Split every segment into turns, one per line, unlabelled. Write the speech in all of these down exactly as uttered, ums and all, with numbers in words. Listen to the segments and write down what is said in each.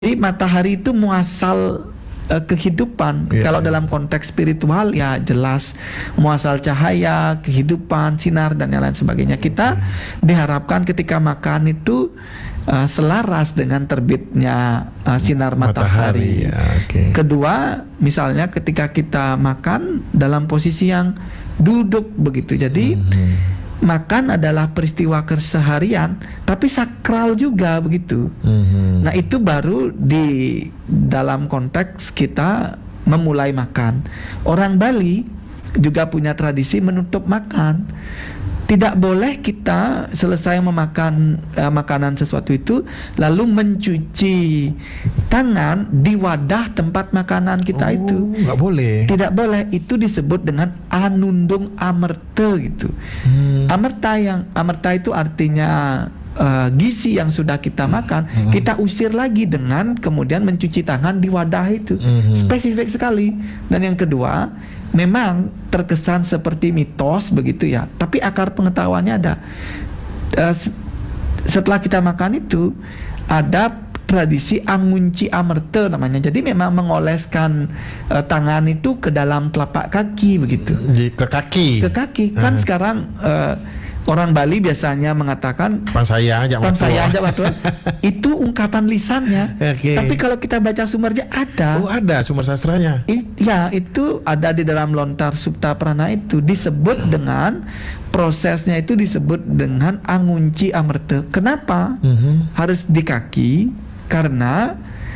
Jadi matahari itu muasal uh, kehidupan.
Yeah,
Kalau
yeah.
dalam konteks spiritual ya jelas muasal cahaya, kehidupan, sinar dan yang lain sebagainya. Kita diharapkan ketika makan itu uh, selaras dengan terbitnya uh, sinar matahari.
Matahari, ya, okay.
Kedua, misalnya ketika kita makan dalam posisi yang duduk begitu. Jadi mm-hmm. makan adalah peristiwa keseharian, tapi sakral juga begitu. Mm-hmm. Nah itu baru di dalam konteks kita memulai makan. Orang Bali juga punya tradisi menutup makan. Tidak boleh kita selesai memakan uh, makanan sesuatu itu lalu mencuci tangan di wadah tempat makanan kita. Oh, itu
nggak boleh.
Tidak boleh. Itu disebut dengan anundung amerta gitu. Hmm. Amerta yang amerta itu artinya uh, gizi yang sudah kita makan, hmm. kita usir lagi dengan kemudian mencuci tangan di wadah itu. Hmm. Spesifik sekali. Dan yang kedua, memang terkesan seperti mitos begitu ya, tapi akar pengetahuannya ada. Uh, setelah kita makan itu ada tradisi angunci amerta namanya. Jadi memang mengoleskan uh, tangan itu ke dalam telapak kaki begitu.
Ke kaki.
Ke kaki. Kan uh. sekarang uh, orang Bali biasanya mengatakan
Pang saya aja
Pang saya aja waktu itu ungkapan lisannya.
Okay.
Tapi kalau kita baca sumbernya ada.
Oh, ada sumber sastranya.
I, ya, itu ada di dalam Lontar Supta Prana itu disebut hmm. dengan prosesnya itu disebut dengan angunci amerta. Kenapa? Hmm. Harus di kaki? Karena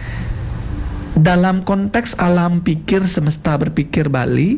dalam konteks alam pikir semesta berpikir Bali,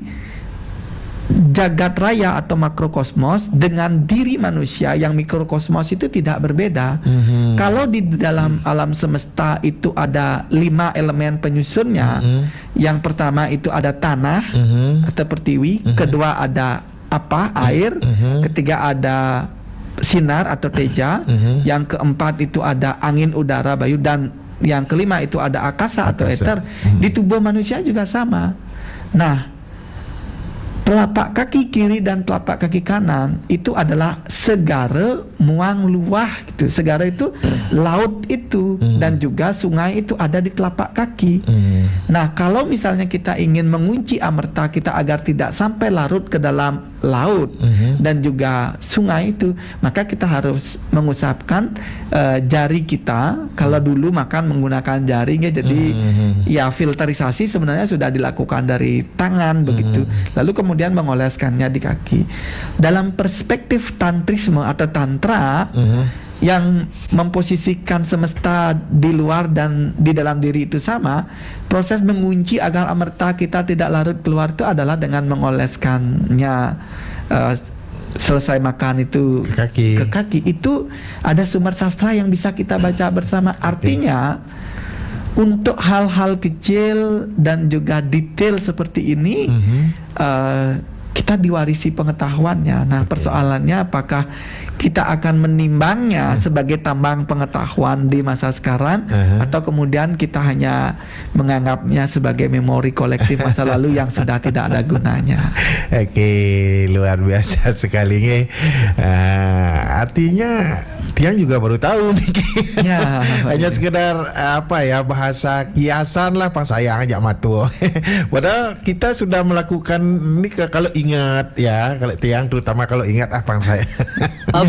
jagat raya atau makrokosmos dengan diri manusia yang mikrokosmos itu tidak berbeda. Mm-hmm. Kalau di dalam alam semesta itu ada lima elemen penyusunnya, mm-hmm. yang pertama itu ada tanah mm-hmm. atau pertiwi, mm-hmm. kedua ada apa air, mm-hmm. ketiga ada sinar atau teja, mm-hmm. yang keempat itu ada angin, udara, bayu, dan yang kelima itu ada akasa, akasa. atau eter. Mm-hmm. Di tubuh manusia juga sama. Nah, telapak kaki kiri dan telapak kaki kanan itu adalah segara muang luah gitu. Segara itu laut itu mm. dan juga sungai itu ada di telapak kaki. Mm. Nah, kalau misalnya kita ingin mengunci amerta kita agar tidak sampai larut ke dalam laut mm-hmm. dan juga sungai itu, maka kita harus mengusapkan uh, jari kita. Kalau dulu makan menggunakan jari ya, jadi mm-hmm. ya filterisasi sebenarnya sudah dilakukan dari tangan begitu. Mm-hmm. Lalu kemudian kemudian mengoleskannya di kaki. Dalam perspektif tantrisme atau tantra uh-huh. yang memposisikan semesta di luar dan di dalam diri itu sama, proses mengunci agar amerta kita tidak larut keluar itu adalah dengan mengoleskannya uh, selesai makan itu
ke kaki.
ke kaki. Itu ada sumber sastra yang bisa kita baca bersama. Artinya untuk hal-hal kecil dan juga detail seperti ini, mm-hmm. uh, kita diwarisi pengetahuannya. Nah, okay. persoalannya apakah kita akan menimbangnya uh. sebagai tambang pengetahuan di masa sekarang, uh-huh. atau kemudian kita hanya menganggapnya sebagai memori kolektif masa lalu yang sudah tidak ada gunanya.
Oke, okay, luar biasa sekali nih. Uh, artinya Tiang juga baru tahu nih. Ya, hanya sekedar apa ya, bahasa kiasan lah, Pang sayang aja matu. Padahal kita sudah melakukan ini kalau ingat ya, kalau Tiang terutama kalau ingat ah Pang saya.